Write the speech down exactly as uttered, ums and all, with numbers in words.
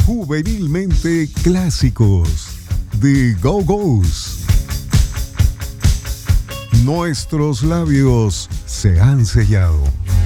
Juvenilmente clásicos de Go-Go's. Nuestros labios se han sellado.